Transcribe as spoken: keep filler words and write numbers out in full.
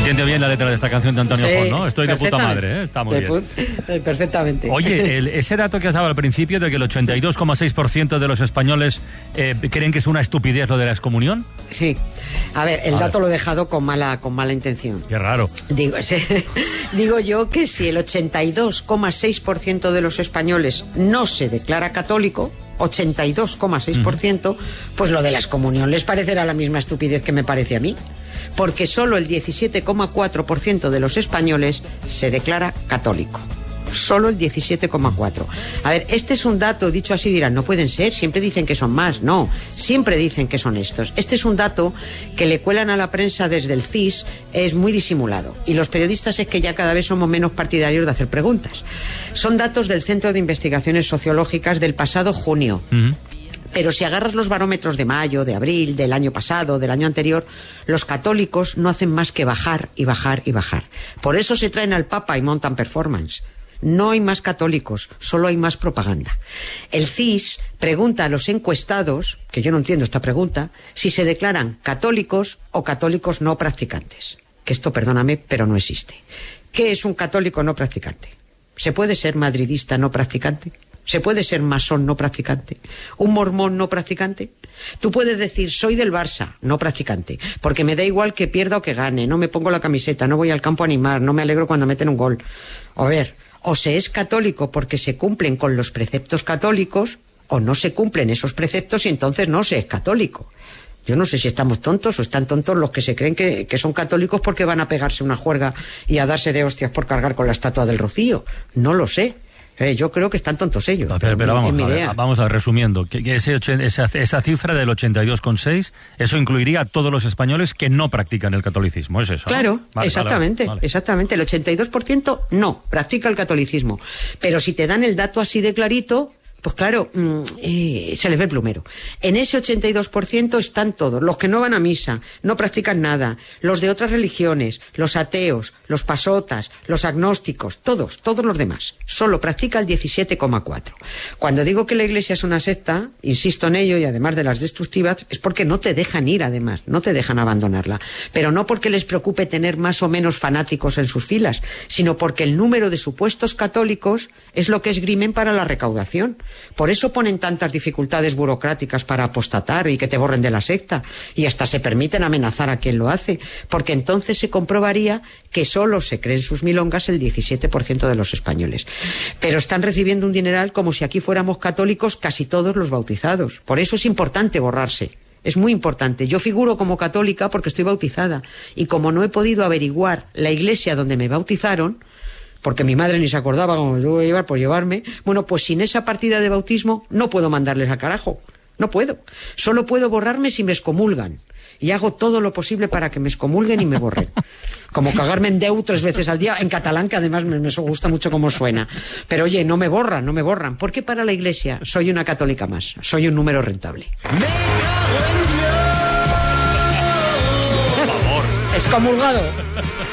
entiende bien la letra de esta canción de Antonio Sí, Font, ¿no? Estoy de puta madre, ¿eh? Está muy bien. Perfectamente. Oye, el, ese dato que has dado al principio de que el ochenta y dos coma seis por ciento de los españoles eh, creen que es una estupidez lo de la excomunión. Sí. A ver, el A dato ver. lo he dejado con mala, con mala intención. Qué raro. Digo, sí, digo yo que si el ochenta y dos coma seis por ciento de los españoles no se declara católico, ochenta y dos coma seis por ciento, pues lo de la excomunión les parecerá la misma estupidez que me parece a mí. Porque solo el diecisiete coma cuatro por ciento de los españoles se declara católico. Solo el diecisiete coma cuatro por ciento. A ver, este es un dato, dicho así dirán, no pueden ser, siempre dicen que son más. No, siempre dicen que son estos. Este es un dato que le cuelan a la prensa desde el C I S, es muy disimulado. Y los periodistas es que ya cada vez somos menos partidarios de hacer preguntas. Son datos del Centro de Investigaciones Sociológicas del pasado junio. Uh-huh. Pero si agarras los barómetros de mayo, de abril, del año pasado, del año anterior, los católicos no hacen más que bajar y bajar y bajar. Por eso se traen al Papa y montan performance. No hay más católicos, solo hay más propaganda. El C I S pregunta a los encuestados, que yo no entiendo esta pregunta, si se declaran católicos o católicos no practicantes. Que esto, perdóname, pero no existe. ¿Qué es un católico no practicante? ¿Se puede ser madridista no practicante? ¿Se puede ser masón no practicante? ¿Un mormón no practicante? Tú puedes decir, soy del Barça, no practicante, porque me da igual que pierda o que gane, no me pongo la camiseta, no voy al campo a animar, no me alegro cuando meten un gol. A ver, o se es católico porque se cumplen con los preceptos católicos, o no se cumplen esos preceptos y entonces no se es católico. Yo no sé si estamos tontos o están tontos los que se creen que, que son católicos porque van a pegarse una juerga y a darse de hostias por cargar con la estatua del Rocío. No lo sé. Yo creo que están tontos ellos. No, pero, pero vamos, es mi a ver, idea. vamos a ver, resumiendo, que, que ese ochen, esa, esa cifra del ochenta y dos coma seis, eso incluiría a todos los españoles que no practican el catolicismo, ¿es eso? Claro, ¿no? Vale, exactamente, vale, vale. exactamente. El ochenta y dos por ciento no practica el catolicismo. Pero si te dan el dato así de clarito, pues claro, mmm, eh, se les ve el plumero. En ese ochenta y dos por ciento están todos, los que no van a misa, no practican nada, los de otras religiones, los ateos, los pasotas, los agnósticos, todos, todos los demás. Solo practica el diecisiete coma cuatro. Cuando digo que la Iglesia es una secta, insisto en ello, y además de las destructivas, es porque no te dejan ir, además, no te dejan abandonarla. Pero no porque les preocupe tener más o menos fanáticos en sus filas, sino porque el número de supuestos católicos es lo que esgrimen para la recaudación. Por eso ponen tantas dificultades burocráticas para apostatar y que te borren de la secta, y hasta se permiten amenazar a quien lo hace, porque entonces se comprobaría que solo se creen sus milongas el diecisiete por ciento de los españoles. Pero están recibiendo un dineral como si aquí fuéramos católicos casi todos los bautizados. Por eso es importante borrarse. Es muy importante. Yo figuro como católica porque estoy bautizada, y como no he podido averiguar la iglesia donde me bautizaron, porque mi madre ni se acordaba cómo me tuvo que llevar por llevarme, bueno, pues sin esa partida de bautismo no puedo mandarles a carajo. No puedo. Solo puedo borrarme si me excomulgan. Y hago todo lo posible para que me excomulguen y me borren. Como cagarme en Déu tres veces al día, en catalán, que además me, me gusta mucho cómo suena. Pero oye, no me borran, no me borran. Porque para la Iglesia soy una católica más. Soy un número rentable. Por favor. Excomulgado.